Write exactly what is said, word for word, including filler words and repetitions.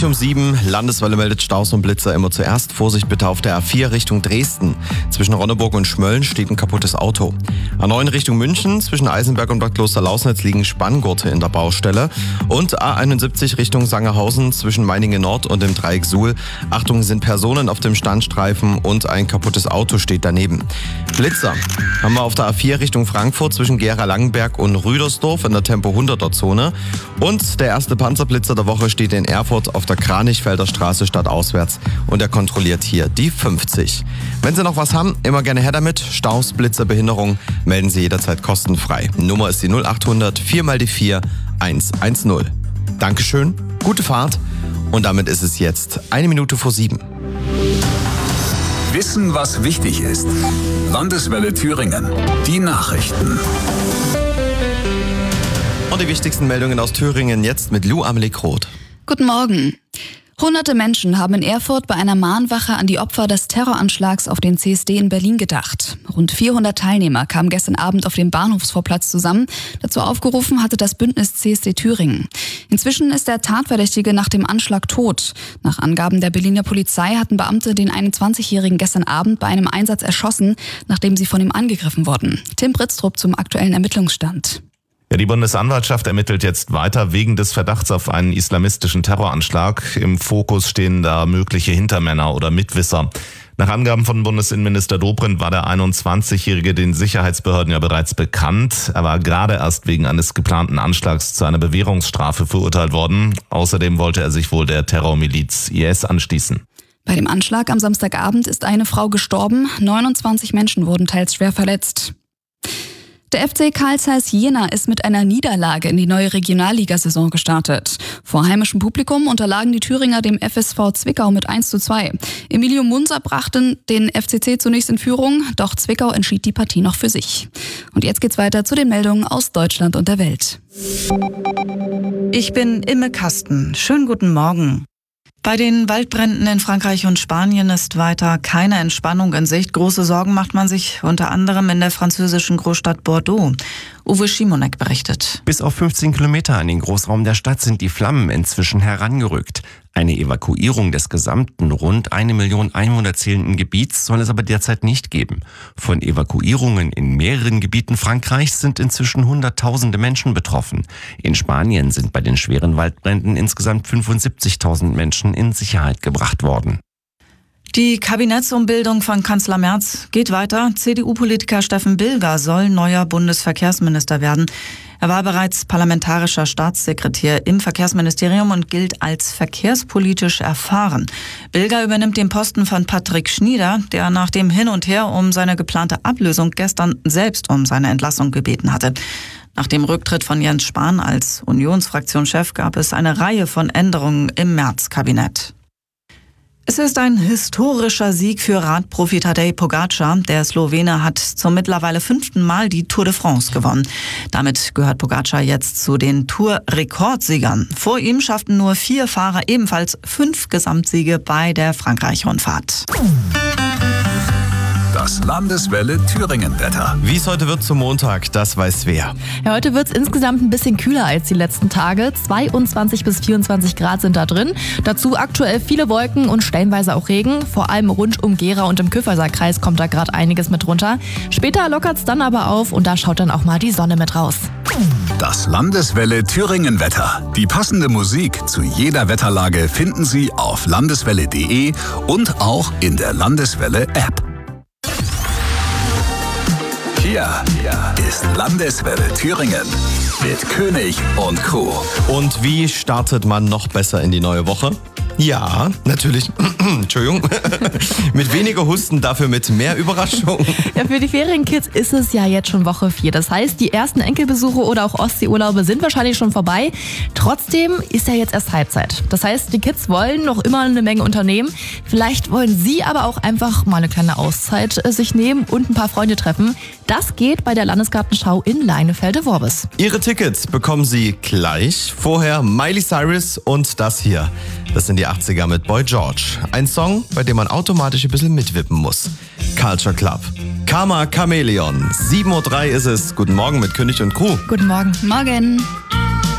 zwanzig um sieben. Landeswelle meldet Staus und Blitzer immer zuerst. Vorsicht bitte auf der A vier Richtung Dresden. Zwischen Ronneburg und Schmölln steht ein kaputtes Auto. A neun Richtung München. Zwischen Eisenberg und Bad Klosterlausnitz liegen Spanngurte in der Baustelle. Und A einundsiebzig Richtung Sangerhausen zwischen Meiningen Nord und dem Dreieck Suhl. Achtung, sind Personen auf dem Standstreifen und ein kaputtes Auto steht daneben. Blitzer haben wir auf der A vier Richtung Frankfurt zwischen Gera-Langenberg und Rüdersdorf in der Tempo hunderter Zone. Und der erste Panzerblitzer der Woche steht in Erfurt auf der Kranichfelder Straße stadtauswärts und er kontrolliert hier die fünfzig. Wenn Sie noch was haben, immer gerne her damit. Staus, Blitzer, Behinderung, melden Sie jederzeit kostenfrei. Nummer ist die null achthundert vier mal die vier eins eins null. Dankeschön, gute Fahrt und damit ist es jetzt eine Minute vor sieben. Wissen, was wichtig ist. Landeswelle Thüringen. Die Nachrichten. Und die wichtigsten Meldungen aus Thüringen jetzt mit Lou Amelie Kroth. Guten Morgen. Hunderte Menschen haben in Erfurt bei einer Mahnwache an die Opfer des Terroranschlags auf den C S D in Berlin gedacht. Rund vierhundert Teilnehmer kamen gestern Abend auf dem Bahnhofsvorplatz zusammen. Dazu aufgerufen hatte das Bündnis C S D Thüringen. Inzwischen ist der Tatverdächtige nach dem Anschlag tot. Nach Angaben der Berliner Polizei hatten Beamte den einundzwanzigjährigen gestern Abend bei einem Einsatz erschossen, nachdem sie von ihm angegriffen wurden. Tim Britztrup zum aktuellen Ermittlungsstand. Ja, die Bundesanwaltschaft ermittelt jetzt weiter wegen des Verdachts auf einen islamistischen Terroranschlag. Im Fokus stehen da mögliche Hintermänner oder Mitwisser. Nach Angaben von Bundesinnenminister Dobrindt war der einundzwanzigjährige den Sicherheitsbehörden ja bereits bekannt. Er war gerade erst wegen eines geplanten Anschlags zu einer Bewährungsstrafe verurteilt worden. Außerdem wollte er sich wohl der Terrormiliz I S anschließen. Bei dem Anschlag am Samstagabend ist eine Frau gestorben. neunundzwanzig Menschen wurden teils schwer verletzt. Der F C Carl Zeiss Jena ist mit einer Niederlage in die neue Regionalligasaison gestartet. Vor heimischem Publikum unterlagen die Thüringer dem F S V Zwickau mit eins zu zwei. Emilio Munzer brachte den F C C zunächst in Führung, doch Zwickau entschied die Partie noch für sich. Und jetzt geht's weiter zu den Meldungen aus Deutschland und der Welt. Ich bin Imme Kasten. Schönen guten Morgen. Bei den Waldbränden in Frankreich und Spanien ist weiter keine Entspannung in Sicht. Große Sorgen macht man sich unter anderem in der französischen Großstadt Bordeaux. Uwe Schimonek berichtet. Bis auf fünfzehn Kilometer an den Großraum der Stadt sind die Flammen inzwischen herangerückt. Eine Evakuierung des gesamten rund eine Million Einwohner zählenden Gebiets soll es aber derzeit nicht geben. Von Evakuierungen in mehreren Gebieten Frankreichs sind inzwischen Hunderttausende Menschen betroffen. In Spanien sind bei den schweren Waldbränden insgesamt fünfundsiebzigtausend Menschen in Sicherheit gebracht worden. Die Kabinettsumbildung von Kanzler Merz geht weiter. C D U-Politiker Steffen Bilger soll neuer Bundesverkehrsminister werden. Er war bereits parlamentarischer Staatssekretär im Verkehrsministerium und gilt als verkehrspolitisch erfahren. Bilger übernimmt den Posten von Patrick Schnieder, der nach dem Hin und Her um seine geplante Ablösung gestern selbst um seine Entlassung gebeten hatte. Nach dem Rücktritt von Jens Spahn als Unionsfraktionschef gab es eine Reihe von Änderungen im Merz-Kabinett. Es ist ein historischer Sieg für Radprofi Tadej Pogačar. Der Slowene hat zum mittlerweile fünften Mal die Tour de France gewonnen. Damit gehört Pogačar jetzt zu den Tour-Rekordsiegern. Vor ihm schafften nur vier Fahrer ebenfalls fünf Gesamtsiege bei der Frankreich-Rundfahrt. Das Landeswelle Thüringen-Wetter. Wie es heute wird zum Montag, das weiß wer. Ja, heute wird es insgesamt ein bisschen kühler als die letzten Tage. zweiundzwanzig bis vierundzwanzig Grad sind da drin. Dazu aktuell viele Wolken und stellenweise auch Regen. Vor allem rund um Gera und im Kyffhäuser-Kreis kommt da gerade einiges mit runter. Später lockert es dann aber auf und da schaut dann auch mal die Sonne mit raus. Das Landeswelle Thüringen-Wetter. Die passende Musik zu jeder Wetterlage finden Sie auf landeswelle punkt de und auch in der Landeswelle-App. Hier ist Landeswelle Thüringen mit König und Crew. Und wie startet man noch besser in die neue Woche? Ja, natürlich. Entschuldigung. Mit weniger Husten, dafür mit mehr Überraschung. Ja, für die Ferienkids ist es ja jetzt schon Woche vier. Das heißt, die ersten Enkelbesuche oder auch Ostseeurlaube sind wahrscheinlich schon vorbei. Trotzdem ist ja jetzt erst Halbzeit. Das heißt, die Kids wollen noch immer eine Menge unternehmen. Vielleicht wollen sie aber auch einfach mal eine kleine Auszeit äh, sich nehmen und ein paar Freunde treffen. Das geht bei der Landesgartenschau in Leinefelde-Worbis. Ihre Tickets bekommen Sie gleich. Vorher Miley Cyrus und das hier. Das sind die achtziger mit Boy George. Ein Song, bei dem man automatisch ein bisschen mitwippen muss. Culture Club. Karma Chameleon. sieben Uhr drei ist es. Guten Morgen mit König und Crew. Guten Morgen. Morgen.